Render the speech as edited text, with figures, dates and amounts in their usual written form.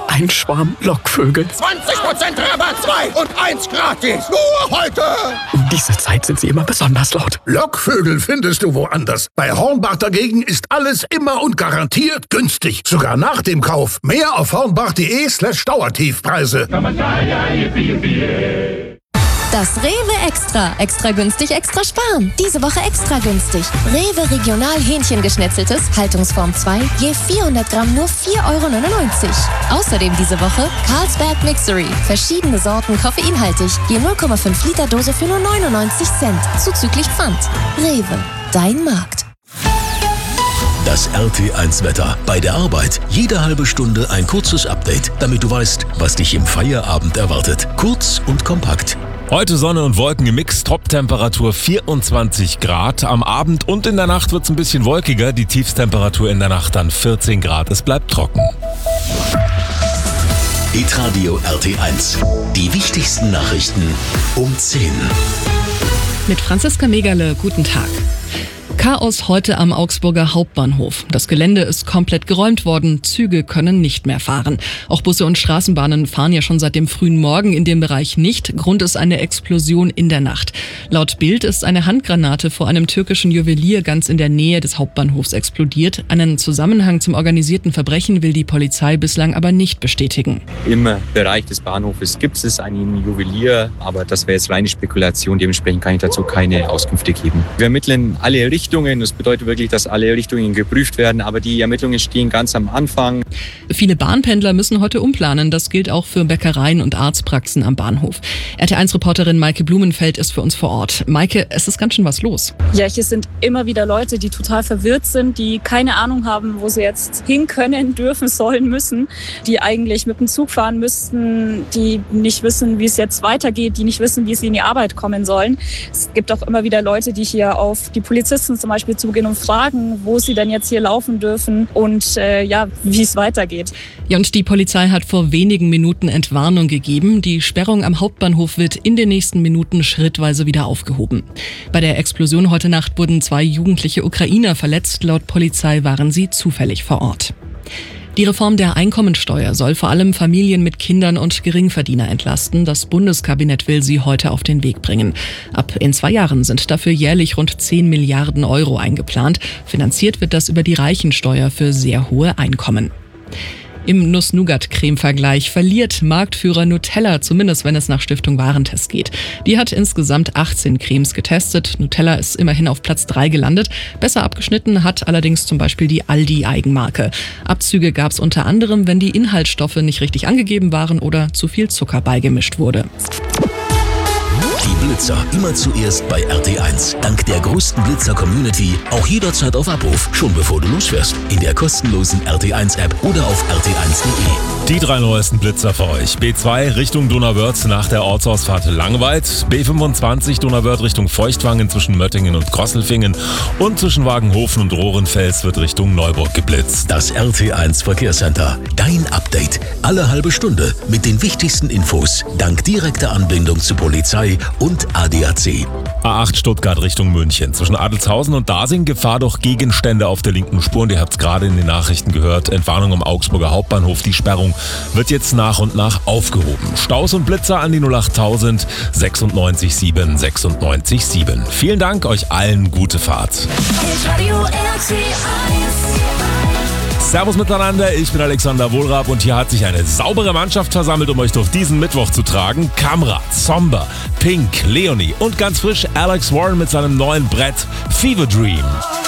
Ein Schwarm Lockvögel. 20% Rabatt, 2 und 1 gratis. Nur heute. Um diese Zeit sind sie immer besonders laut. Lockvögel findest du woanders. Bei Hornbach dagegen ist alles immer und garantiert günstig. Sogar nach dem Kauf. Mehr auf hornbach.de/Dauertiefpreise. Das Rewe Extra. Extra günstig, extra sparen. Diese Woche extra günstig. Rewe Regional Hähnchengeschnetzeltes, Haltungsform 2, je 400 Gramm nur 4,99 €. Außerdem diese Woche Carlsberg Mixery. Verschiedene Sorten koffeinhaltig. Je 0,5 Liter Dose für nur 99 Cent. Zuzüglich Pfand. Rewe. Dein Markt. Das RT1-Wetter. Bei der Arbeit jede halbe Stunde ein kurzes Update, damit du weißt, was dich im Feierabend erwartet. Kurz und kompakt. Heute Sonne und Wolken gemixt, Top-Temperatur 24 Grad. Am Abend und in der Nacht wird es ein bisschen wolkiger, die Tiefstemperatur in der Nacht dann 14 Grad. Es bleibt trocken. Hitradio RT1. Die wichtigsten Nachrichten um 10. Mit Franziska Megerle, guten Tag. Chaos heute am Augsburger Hauptbahnhof. Das Gelände ist komplett geräumt worden, Züge können nicht mehr fahren. Auch Busse und Straßenbahnen fahren ja schon seit dem frühen Morgen in dem Bereich nicht. Grund ist eine Explosion in der Nacht. Laut Bild ist eine Handgranate vor einem türkischen Juwelier ganz in der Nähe des Hauptbahnhofs explodiert. Einen Zusammenhang zum organisierten Verbrechen will die Polizei bislang aber nicht bestätigen. Im Bereich des Bahnhofes gibt es einen Juwelier, aber das wäre jetzt reine Spekulation. Dementsprechend kann ich dazu keine Auskünfte geben. Wir ermitteln alle Richtungen. Das bedeutet wirklich, dass alle Richtungen geprüft werden, aber die Ermittlungen stehen ganz am Anfang. Viele Bahnpendler müssen heute umplanen. Das gilt auch für Bäckereien und Arztpraxen am Bahnhof. RT1-Reporterin Maike Blumenfeld ist für uns vor Ort. Maike, es ist ganz schön was los. Ja, hier sind immer wieder Leute, die total verwirrt sind, die keine Ahnung haben, wo sie jetzt hin können, dürfen, sollen, müssen, die eigentlich mit dem Zug fahren müssten, die nicht wissen, wie es jetzt weitergeht, die nicht wissen, wie sie in die Arbeit kommen sollen. Es gibt auch immer wieder Leute, die hier auf die Polizisten zum Beispiel zugehen und fragen, wo sie denn jetzt hier laufen dürfen und wie es weitergeht. Ja, und die Polizei hat vor wenigen Minuten Entwarnung gegeben. Die Sperrung am Hauptbahnhof wird in den nächsten Minuten schrittweise wieder aufgehoben. Bei der Explosion heute Nacht wurden 2 jugendliche Ukrainer verletzt. Laut Polizei waren sie zufällig vor Ort. Die Reform der Einkommensteuer soll vor allem Familien mit Kindern und Geringverdiener entlasten. Das Bundeskabinett will sie heute auf den Weg bringen. Ab in 2 Jahren sind dafür jährlich rund 10 Milliarden € eingeplant. Finanziert wird das über die Reichensteuer für sehr hohe Einkommen. Im Nuss-Nougat-Creme-Vergleich verliert Marktführer Nutella, zumindest wenn es nach Stiftung Warentest geht. Die hat insgesamt 18 Cremes getestet. Nutella ist immerhin auf Platz 3 gelandet. Besser abgeschnitten hat allerdings zum Beispiel die Aldi-Eigenmarke. Abzüge gab es unter anderem, wenn die Inhaltsstoffe nicht richtig angegeben waren oder zu viel Zucker beigemischt wurde. Die Blitzer immer zuerst bei RT1. Dank der größten Blitzer-Community auch jederzeit auf Abruf, schon bevor du losfährst. In der kostenlosen RT1-App oder auf rt1.de. Die 3 neuesten Blitzer für euch. B2 Richtung Donauwörth nach der Ortsausfahrt Langwald. B25 Donauwörth Richtung Feuchtwangen zwischen Möttingen und Krosselfingen. Und zwischen Wagenhofen und Rohrenfels wird Richtung Neuburg geblitzt. Das RT1 Verkehrscenter. Dein Update. Alle halbe Stunde mit den wichtigsten Infos. Dank direkter Anbindung zur Polizei und ADAC. A8 Stuttgart Richtung München. Zwischen Adelshausen und Dasing Gefahr durch Gegenstände auf der linken Spur. Und ihr habt es gerade in den Nachrichten gehört. Entwarnung am Augsburger Hauptbahnhof. Die Sperrung wird jetzt nach und nach aufgehoben. Staus und Blitzer an die 08000 96 7 96 7. Vielen Dank, euch allen gute Fahrt. Servus miteinander, ich bin Alexander Wohlrab und hier hat sich eine saubere Mannschaft versammelt, um euch durch diesen Mittwoch zu tragen. Kamra, Zomba, Pink, Leonie und ganz frisch Alex Warren mit seinem neuen Brett Fever Dream.